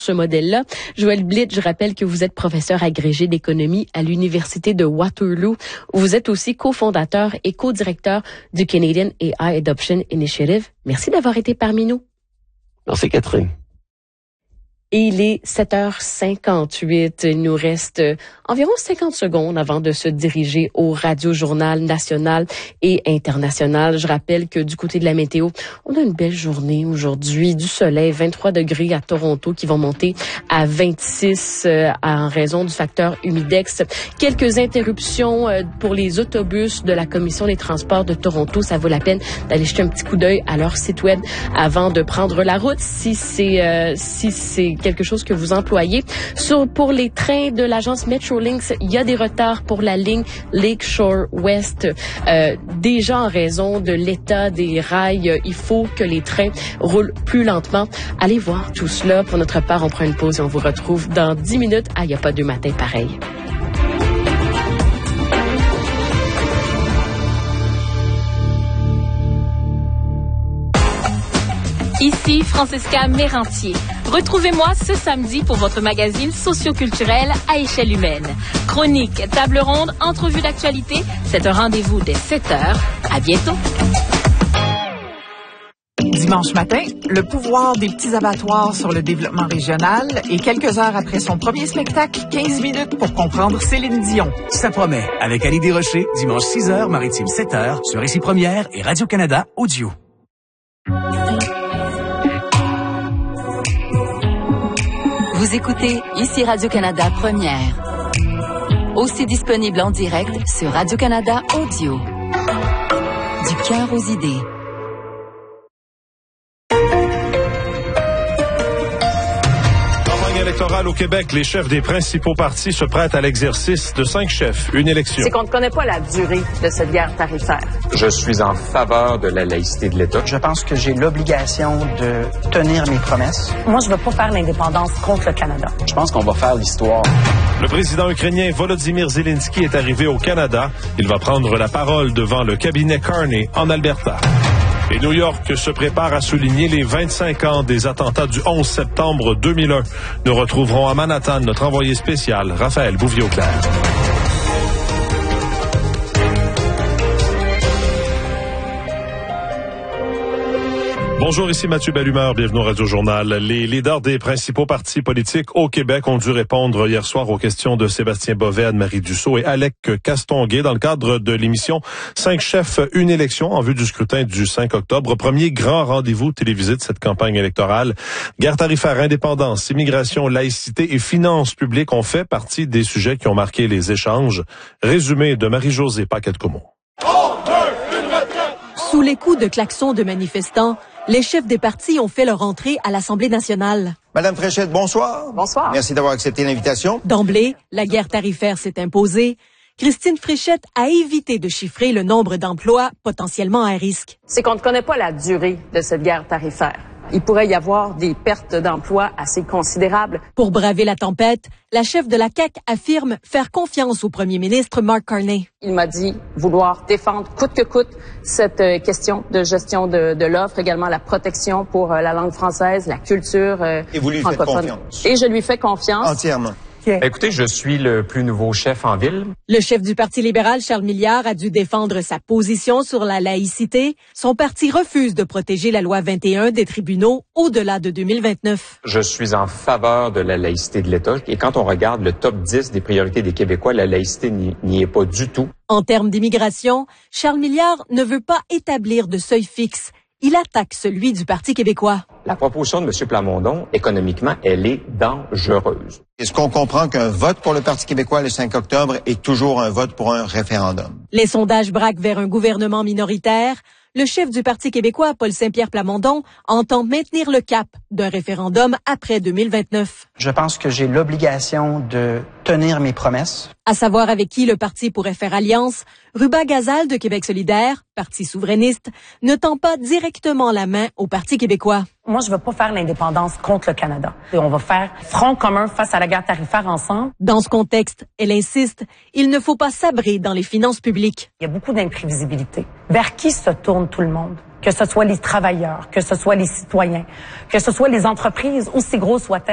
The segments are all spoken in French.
ce modèle-là. Joël Blitt, je rappelle que vous êtes professeur agrégé d'économie à l'Université de Waterloo. Vous êtes aussi cofondateur et co-directeur du Canadian AI Adoption Initiative. Merci d'avoir été parmi nous. Merci Catherine. Et il est 7h58. Il nous reste environ 50 secondes avant de se diriger au Radio-Journal national et international. Je rappelle que du côté de la météo, on a une belle journée aujourd'hui. Du soleil, 23 degrés à Toronto qui vont monter à 26 en raison du facteur humidex. Quelques interruptions pour les autobus de la Commission des transports de Toronto. Ça vaut la peine d'aller jeter un petit coup d'œil à leur site web avant de prendre la route si c'est quelque chose que vous employez. Pour les trains de l'agence Metrolinx, il y a des retards pour la ligne Lakeshore West. Déjà en raison de l'état des rails, il faut que les trains roulent plus lentement. Allez voir tout cela. Pour notre part, on prend une pause et on vous retrouve dans 10 minutes. Il n'y a pas deux matins pareil. Ici Francesca Mérantier. Retrouvez-moi ce samedi pour votre magazine socioculturel à échelle humaine. Chronique, table ronde, entrevue d'actualité. C'est un rendez-vous dès 7h. À bientôt. Dimanche matin, le pouvoir des petits abattoirs sur le développement régional et quelques heures après son premier spectacle, 15 minutes pour comprendre Céline Dion. Ça promet, avec Annie Desrochers, dimanche 6h, Maritime 7h, sur Ici Première et Radio-Canada Audio. Vous écoutez Ici Radio-Canada Première. Aussi disponible en direct sur Radio-Canada Audio. Du cœur aux idées. Campagne électorale au Québec, les chefs des principaux partis se prêtent à l'exercice de 5 chefs, une élection. C'est qu'on ne connaît pas la durée de cette guerre tarifaire. Je suis en faveur de la laïcité de l'État. Je pense que j'ai l'obligation de tenir mes promesses. Moi, je ne veux pas faire l'indépendance contre le Canada. Je pense qu'on va faire l'histoire. Le président ukrainien Volodymyr Zelensky est arrivé au Canada. Il va prendre la parole devant le cabinet Carney en Alberta. Et New York se prépare à souligner les 25 ans des attentats du 11 septembre 2001. Nous retrouverons à Manhattan notre envoyé spécial, Raphaël Bouvier-Auclair. Bonjour, ici Mathieu Bellumeur, bienvenue au Radio-Journal. Les leaders des principaux partis politiques au Québec ont dû répondre hier soir aux questions de Sébastien Bovet, Anne-Marie Dussault et Alec Castonguay dans le cadre de l'émission 5 chefs, une élection en vue du scrutin du 5 octobre. Premier grand rendez-vous télévisé de cette campagne électorale. Guerre tarifaire, indépendance, immigration, laïcité et finances publiques ont fait partie des sujets qui ont marqué les échanges. Résumé de Marie-Josée Paquette-Comeau. Sous les coups de klaxons de manifestants, les chefs des partis ont fait leur entrée à l'Assemblée nationale. Madame Fréchette, bonsoir. Bonsoir. Merci d'avoir accepté l'invitation. D'emblée, la guerre tarifaire s'est imposée. Christine Fréchette a évité de chiffrer le nombre d'emplois potentiellement à risque. C'est qu'on ne connaît pas la durée de cette guerre tarifaire. Il pourrait y avoir des pertes d'emplois assez considérables. Pour braver la tempête, la chef de la CAQ affirme faire confiance au premier ministre Mark Carney. Il m'a dit vouloir défendre coûte que coûte cette question de gestion de l'offre, également la protection pour la langue française, la culture Et vous lui faites confiance. Et je lui fais confiance. Entièrement. Écoutez, je suis le plus nouveau chef en ville. Le chef du Parti libéral, Charles Milliard, a dû défendre sa position sur la laïcité. Son parti refuse de protéger la loi 21 des tribunaux au-delà de 2029. Je suis en faveur de la laïcité de l'État. Et quand on regarde le top 10 des priorités des Québécois, la laïcité n'y est pas du tout. En termes d'immigration, Charles Milliard ne veut pas établir de seuil fixe. Il attaque celui du Parti québécois. La proposition de M. Plamondon, économiquement, elle est dangereuse. Est-ce qu'on comprend qu'un vote pour le Parti québécois le 5 octobre est toujours un vote pour un référendum? Les sondages braquent vers un gouvernement minoritaire. Le chef du Parti québécois, Paul Saint-Pierre Plamondon, entend maintenir le cap d'un référendum après 2029. Je pense que j'ai l'obligation de tenir mes promesses. À savoir avec qui le parti pourrait faire alliance, Ruba Gazal de Québec solidaire, parti souverainiste, ne tend pas directement la main au Parti québécois. Moi, je veux pas faire l'indépendance contre le Canada. Et on va faire front commun face à la guerre tarifaire ensemble. Dans ce contexte, elle insiste, il ne faut pas sabrer dans les finances publiques. Il y a beaucoup d'imprévisibilité. Vers qui se tourne tout le monde? Que ce soit les travailleurs, que ce soit les citoyens, que ce soit les entreprises, aussi grosses soient-elles.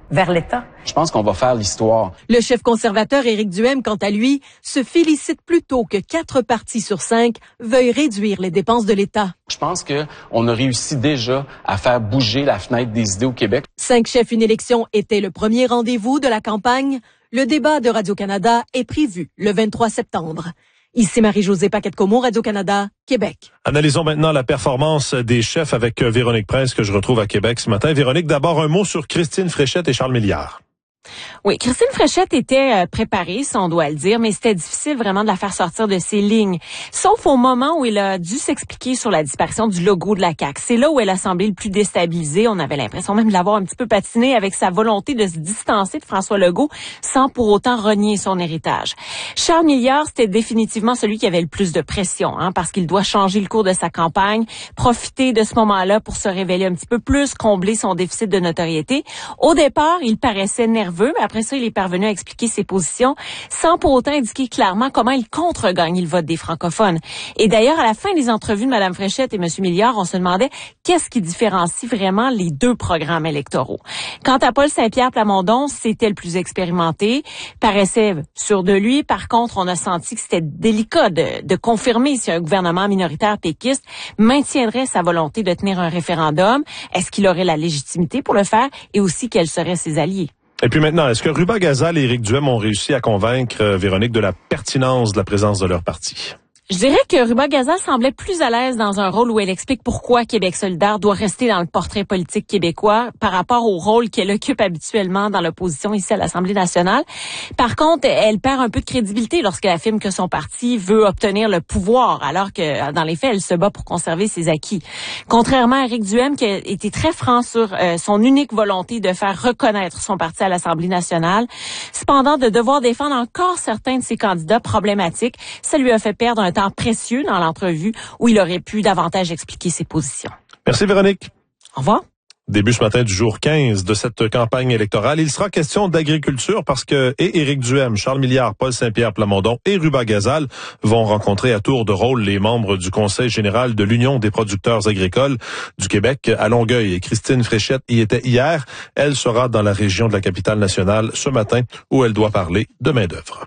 vers l'État. Je pense qu'on va faire l'histoire. Le chef conservateur Éric Duhaime, quant à lui, se félicite plutôt que 4 partis sur 5 veuillent réduire les dépenses de l'État. Je pense qu'on a réussi déjà à faire bouger la fenêtre des idées au Québec. 5 chefs, une élection était le premier rendez-vous de la campagne. Le débat de Radio-Canada est prévu le 23 septembre. Ici Marie-Josée Paquette-Comeau, Radio-Canada, Québec. Analysons maintenant la performance des chefs avec Véronique Prince, que je retrouve à Québec ce matin. Véronique, d'abord un mot sur Christine Fréchette et Charles Milliard. Oui, Christine Fréchette était préparée, si on doit le dire, mais c'était difficile vraiment de la faire sortir de ses lignes. Sauf au moment où il a dû s'expliquer sur la disparition du logo de la CAQ. C'est là où elle a semblé le plus déstabilisée. On avait l'impression même de l'avoir un petit peu patiné avec sa volonté de se distancer de François Legault sans pour autant renier son héritage. Charles Milliard, c'était définitivement celui qui avait le plus de pression, parce qu'il doit changer le cours de sa campagne, profiter de ce moment-là pour se révéler un petit peu plus, combler son déficit de notoriété. Au départ, il paraissait nerveux, mais après ça, il est parvenu à expliquer ses positions sans pour autant indiquer clairement comment il contre-gagne le vote des francophones. Et d'ailleurs, à la fin des entrevues de Mme Fréchette et M. Milliard, on se demandait qu'est-ce qui différencie vraiment les deux programmes électoraux. Quant à Paul Saint-Pierre Plamondon, c'était le plus expérimenté, paraissait sûr de lui. Par contre, on a senti que c'était délicat de confirmer si un gouvernement minoritaire péquiste maintiendrait sa volonté de tenir un référendum. Est-ce qu'il aurait la légitimité pour le faire et aussi quels seraient ses alliés? Et puis maintenant, est-ce que Ruba-Gazal et Éric Duhaime ont réussi à convaincre Véronique de la pertinence de la présence de leur parti? Je dirais que Ruba-Gazal semblait plus à l'aise dans un rôle où elle explique pourquoi Québec solidaire doit rester dans le portrait politique québécois par rapport au rôle qu'elle occupe habituellement dans l'opposition ici à l'Assemblée nationale. Par contre, elle perd un peu de crédibilité lorsqu'elle affirme que son parti veut obtenir le pouvoir, alors que dans les faits, elle se bat pour conserver ses acquis. Contrairement à Éric Duhaime, qui a été très franc sur son unique volonté de faire reconnaître son parti à l'Assemblée nationale. Cependant, de devoir défendre encore certains de ses candidats problématiques, ça lui a fait perdre un temps précieux dans l'entrevue où il aurait pu davantage expliquer ses positions. Merci Véronique. Au revoir. Début ce matin du jour 15 de cette campagne électorale. Il sera question d'agriculture parce que Éric Duhaime, Charles Milliard, Paul Saint-Pierre Plamondon et Ruba-Gazal vont rencontrer à tour de rôle les membres du Conseil général de l'Union des producteurs agricoles du Québec à Longueuil. Et Christine Fréchette y était hier. Elle sera dans la région de la capitale nationale ce matin où elle doit parler de main-d'œuvre.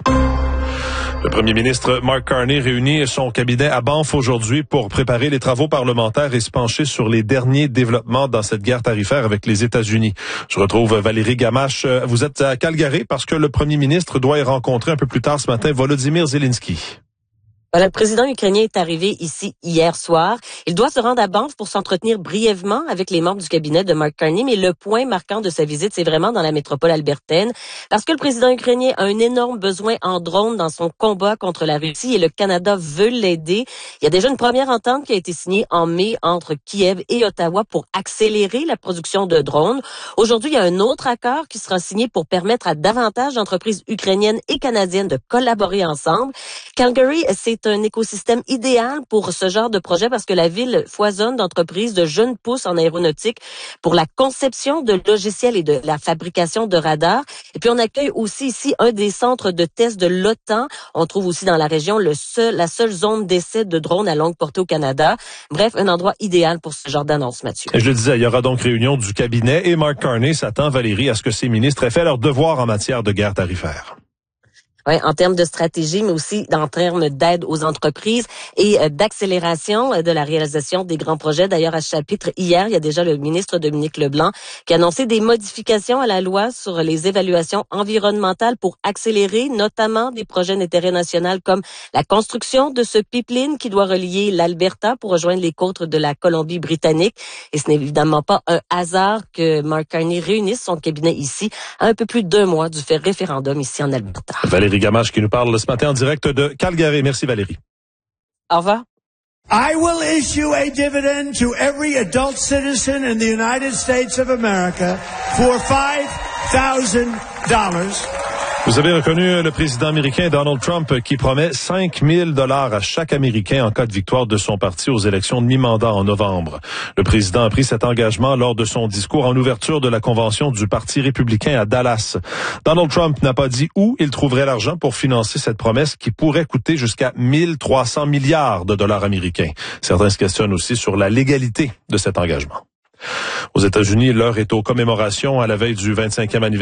Le premier ministre Mark Carney réunit son cabinet à Banff aujourd'hui pour préparer les travaux parlementaires et se pencher sur les derniers développements dans cette guerre tarifaire avec les États-Unis. Je retrouve Valérie Gamache. Vous êtes à Calgary parce que le premier ministre doit y rencontrer un peu plus tard ce matin Volodymyr Zelensky. Voilà, le président ukrainien est arrivé ici hier soir. Il doit se rendre à Banff pour s'entretenir brièvement avec les membres du cabinet de Mark Carney, mais le point marquant de sa visite, c'est vraiment dans la métropole albertaine, parce que le président ukrainien a un énorme besoin en drones dans son combat contre la Russie et le Canada veut l'aider. Il y a déjà une première entente qui a été signée en mai entre Kiev et Ottawa pour accélérer la production de drones. Aujourd'hui, il y a un autre accord qui sera signé pour permettre à davantage d'entreprises ukrainiennes et canadiennes de collaborer ensemble. Calgary, c'est un écosystème idéal pour ce genre de projet parce que la ville foisonne d'entreprises de jeunes pousses en aéronautique pour la conception de logiciels et de la fabrication de radars. Et puis on accueille aussi ici un des centres de test de l'OTAN. On trouve aussi dans la région la seule zone d'essai de drones à longue portée au Canada. Bref, un endroit idéal pour ce genre d'annonce, Mathieu. Et je le disais, il y aura donc réunion du cabinet et Mark Carney s'attend, Valérie, à ce que ses ministres aient fait leur devoir en matière de guerre tarifaire. Oui, en termes de stratégie, mais aussi en termes d'aide aux entreprises et d'accélération de la réalisation des grands projets. D'ailleurs, à ce chapitre, hier, il y a déjà le ministre Dominique Leblanc qui a annoncé des modifications à la loi sur les évaluations environnementales pour accélérer notamment des projets d'intérêt national comme la construction de ce pipeline qui doit relier l'Alberta pour rejoindre les côtes de la Colombie-Britannique. Et ce n'est évidemment pas un hasard que Mark Carney réunisse son cabinet ici à un peu plus d'1 mois du fait référendum ici en Alberta. Valérie Gamache qui nous parle ce matin en direct de Calgary. Merci Valérie. Au revoir. I will issue a dividend to every adult citizen in the United States of America for $5,000. Vous avez reconnu le président américain Donald Trump qui promet $5 000 à chaque Américain en cas de victoire de son parti aux élections de mi-mandat en novembre. Le président a pris cet engagement lors de son discours en ouverture de la convention du Parti républicain à Dallas. Donald Trump n'a pas dit où il trouverait l'argent pour financer cette promesse qui pourrait coûter jusqu'à 1 300 milliards de dollars américains. Certains se questionnent aussi sur la légalité de cet engagement. Aux États-Unis, l'heure est aux commémorations à la veille du 25e anniversaire